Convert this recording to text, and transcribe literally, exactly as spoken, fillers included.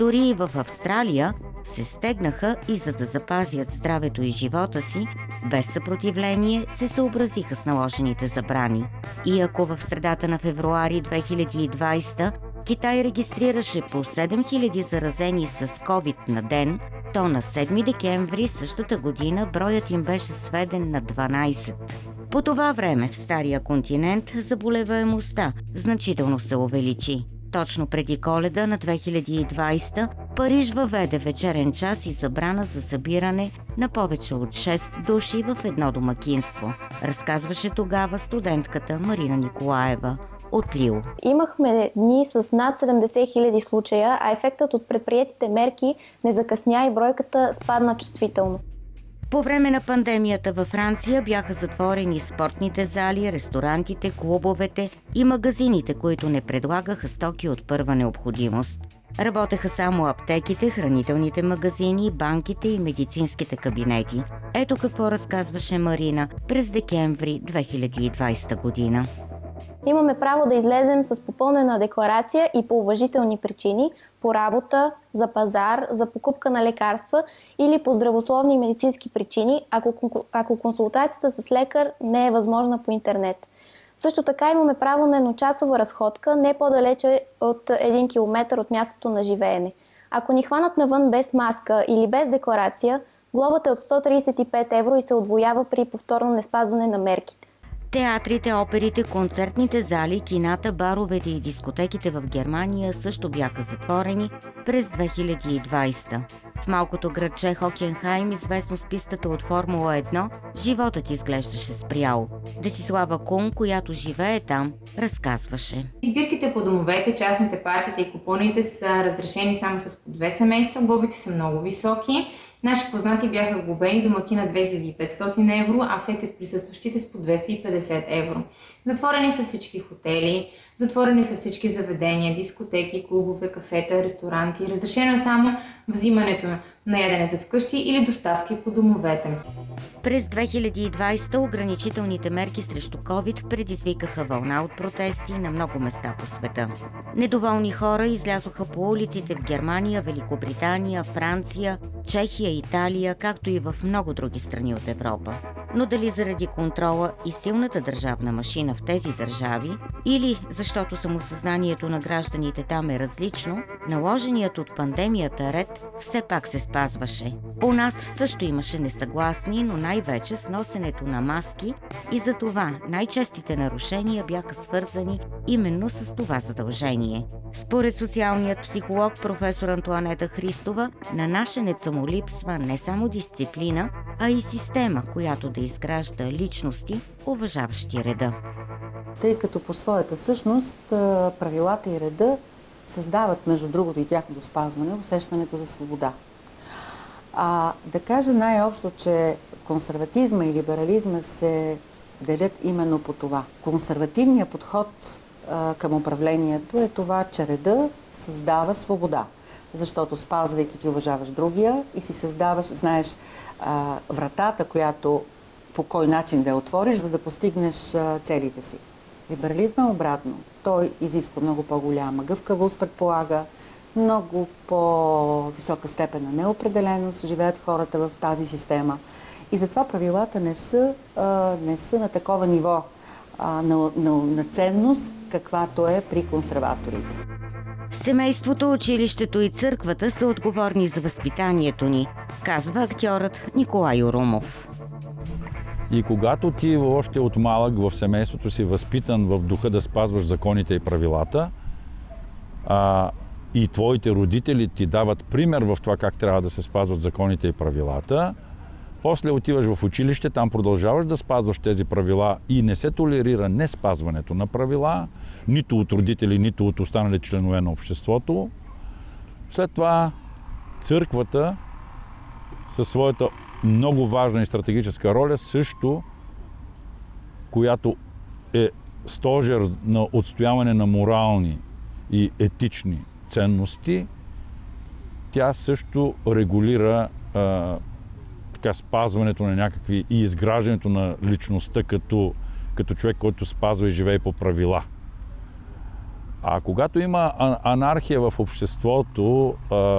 Дори и в Австралия се стегнаха и за да запазят здравето и живота си, без съпротивление се съобразиха с наложените забрани. И ако в средата на февруари две хиляди и двадесета Китай регистрираше по седем хиляди заразени с COVID на ден, то на седми декември същата година броят им беше сведен на дванадесет. По това време в Стария континент заболеваемостта значително се увеличи. Точно преди Коледа на две хиляди и двадесета Париж въведе вечерен час и забрана за събиране на повече от шест души в едно домакинство, разказваше тогава студентката Марина Николаева от Лил. Имахме дни с над седемдесет хиляди случая, а ефектът от предприетите мерки не закъсня и бройката спадна чувствително. По време на пандемията във Франция бяха затворени спортните зали, ресторантите, клубовете и магазините, които не предлагаха стоки от първа необходимост. Работеха само аптеките, хранителните магазини, банките и медицинските кабинети. Ето какво разказваше Марина през декември две хиляди и двадесета година. Имаме право да излезем с попълнена декларация и по уважителни причини, по работа, за пазар, за покупка на лекарства или по здравословни и медицински причини, ако, ако консултацията с лекар не е възможна по интернет. Също така имаме право на едночасова разходка не по-далече от един километър от мястото на живеене. Ако ни хванат навън без маска или без декларация, глобата е от сто тридесет и пет евро и се удвоява при повторно неспазване на мерките. Театрите, оперите, концертните зали, кината, баровете и дискотеките в Германия също бяха затворени през две хиляди и двадесета. В малкото градче Хокенхайм, известно с пистата от Формула едно, животът изглеждаше спрял. Десислава Кун, която живее там, разказваше. Избирките по домовете, частните партиите и купоните са разрешени само с по две семейства, глобите са много високи. Наши познати бяха глобени домаки на две хиляди и петстотин евро, а всеки от присъстващите с по двеста и петдесет евро. Затворени са всички хотели, затворени са всички заведения, дискотеки, клубове, кафета, ресторанти. Разрешено е само взимането на ядене за вкъщи или доставки по домовете. През две хиляди и двадесета ограничителните мерки срещу COVID предизвикаха вълна от протести на много места по света. Недоволни хора излязоха по улиците в Германия, Великобритания, Франция, Чехия, Италия, както и в много други страни от Европа. Но дали заради контрола и силната държавна машина в тези държави, или защото самосъзнанието на гражданите там е различно, наложеният от пандемията ред все пак се спазваше. У нас също имаше несъгласни, но най-вече с носенето на маски и за това най-честите нарушения бяха свързани именно с това задължение. Според социалният психолог професор Антоанета Христова, на нашенеца му липсва не само дисциплина, а и система, която да изгражда личности, уважаващи реда. Тъй като по своята същност правилата и реда създават, между другото и тяхното спазване, усещането за свобода. А да кажа най-общо, че консерватизма и либерализма се делят именно по това. Консервативният подход а, към управлението е това, че реда създава свобода. Защото спазвайки ти уважаваш другия и си създаваш, знаеш, а, вратата, която по кой начин да я отвориш, за да постигнеш а, целите си. Либерализма е обратно. Той изисква много по-голяма гъвкавост, предполага много по-висока степен на неопределеност, живеят хората в тази система. И затова правилата не са, а, не са на такова ниво а, на, на, на ценност, каквато е при консерваторите. Семейството, училището и църквата са отговорни за възпитанието ни, казва актьорът Николай Орумов. И когато ти още от малък в семейството си възпитан в духа да спазваш законите и правилата, а, и твоите родители ти дават пример в това как трябва да се спазват законите и правилата, после отиваш в училище, там продължаваш да спазваш тези правила и не се толерира не спазването на правила, нито от родители, нито от останали членове на обществото. След това църквата със своята много важна и стратегическа роля също, която е стожер на отстояване на морални и етични ценности, тя също регулира а, така, спазването на някакви и изграждането на личността като, като човек, който спазва и живее по правила. А когато има анархия в обществото, а,